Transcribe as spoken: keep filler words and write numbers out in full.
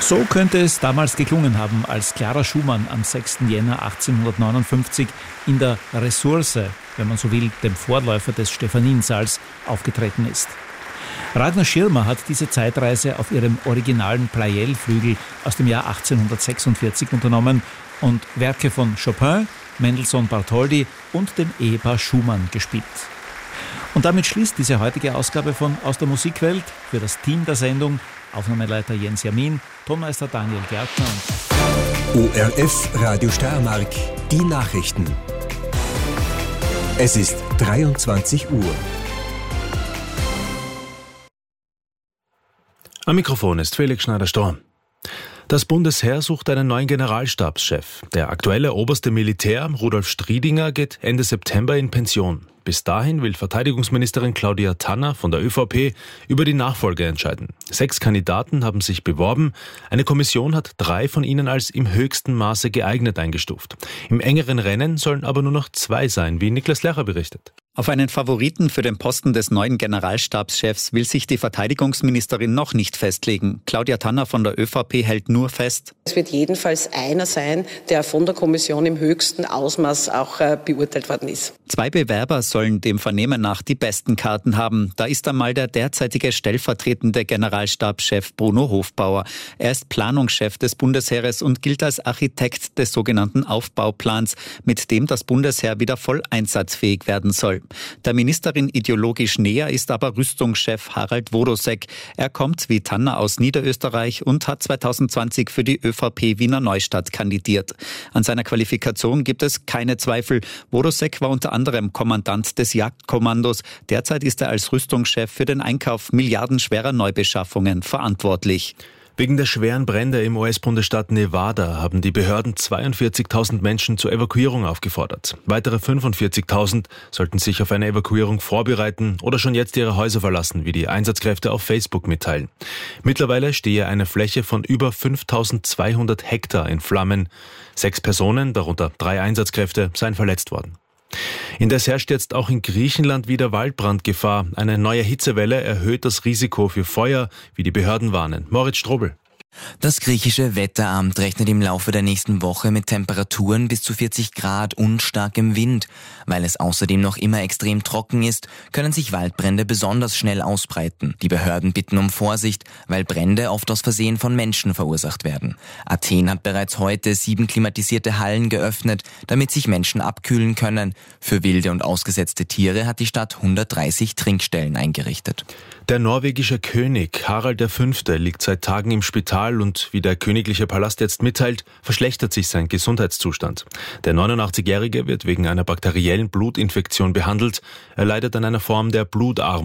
So könnte es damals geklungen haben, als Clara Schumann am sechsten Jänner achtzehnhundertneunundfünfzig in der Ressource, wenn man so will, dem Vorläufer des Stephaniensaals, aufgetreten ist. Ragnar Schirmer hat diese Zeitreise auf ihrem originalen Pleyel-Flügel aus dem Jahr achtzehnhundertsechsundvierzig unternommen und Werke von Chopin, Mendelssohn Bartholdy und dem Ehepaar Schumann gespielt. Und damit schließt diese heutige Ausgabe von Aus der Musikwelt für das Team der Sendung Aufnahmeleiter Jens Jamin, Tonmeister Daniel Gärtner und O R F Radio Steiermark, die Nachrichten. Es ist dreiundzwanzig Uhr. Am Mikrofon ist Felix Schneider-Storm. Das Bundesheer sucht einen neuen Generalstabschef. Der aktuelle oberste Militär, Rudolf Striedinger, geht Ende September in Pension. Bis dahin will Verteidigungsministerin Claudia Tanner von der ÖVP über die Nachfolge entscheiden. Sechs Kandidaten haben sich beworben. Eine Kommission hat drei von ihnen als im höchsten Maße geeignet eingestuft. Im engeren Rennen sollen aber nur noch zwei sein, wie Niklas Lercher berichtet. Auf einen Favoriten für den Posten des neuen Generalstabschefs will sich die Verteidigungsministerin noch nicht festlegen. Claudia Tanner von der ÖVP hält nur fest: Es wird jedenfalls einer sein, der von der Kommission im höchsten Ausmaß auch äh, beurteilt worden ist. Zwei Bewerber sollen dem Vernehmen nach die besten Karten haben. Da ist einmal der derzeitige stellvertretende Generalstabschef Bruno Hofbauer. Er ist Planungschef des Bundesheeres und gilt als Architekt des sogenannten Aufbauplans, mit dem das Bundesheer wieder voll einsatzfähig werden soll. Der Ministerin ideologisch näher ist aber Rüstungschef Harald Wodosek. Er kommt wie Tanner aus Niederösterreich und hat zweitausendzwanzig für die ÖVP Wiener Neustadt kandidiert. An seiner Qualifikation gibt es keine Zweifel. Wodosek war unter anderem Kommandant des Jagdkommandos. Derzeit ist er als Rüstungschef für den Einkauf milliardenschwerer Neubeschaffungen verantwortlich. Wegen der schweren Brände im U S-Bundesstaat Nevada haben die Behörden zweiundvierzigtausend Menschen zur Evakuierung aufgefordert. Weitere fünfundvierzigtausend sollten sich auf eine Evakuierung vorbereiten oder schon jetzt ihre Häuser verlassen, wie die Einsatzkräfte auf Facebook mitteilen. Mittlerweile stehe eine Fläche von über fünftausendzweihundert Hektar in Flammen. Sechs Personen, darunter drei Einsatzkräfte, seien verletzt worden. Indes herrscht jetzt auch in Griechenland wieder Waldbrandgefahr. Eine neue Hitzewelle erhöht das Risiko für Feuer, wie die Behörden warnen. Moritz Strobel. Das griechische Wetteramt rechnet im Laufe der nächsten Woche mit Temperaturen bis zu vierzig Grad und starkem Wind. Weil es außerdem noch immer extrem trocken ist, können sich Waldbrände besonders schnell ausbreiten. Die Behörden bitten um Vorsicht, weil Brände oft aus Versehen von Menschen verursacht werden. Athen hat bereits heute sieben klimatisierte Hallen geöffnet, damit sich Menschen abkühlen können. Für wilde und ausgesetzte Tiere hat die Stadt hundertdreißig Trinkstellen eingerichtet. Der norwegische König Harald der Fünfte liegt seit Tagen im Spital und wie der königliche Palast jetzt mitteilt, verschlechtert sich sein Gesundheitszustand. Der neunundachtzigjährige wird wegen einer bakteriellen Blutinfektion behandelt. Er leidet an einer Form der Blutarmut.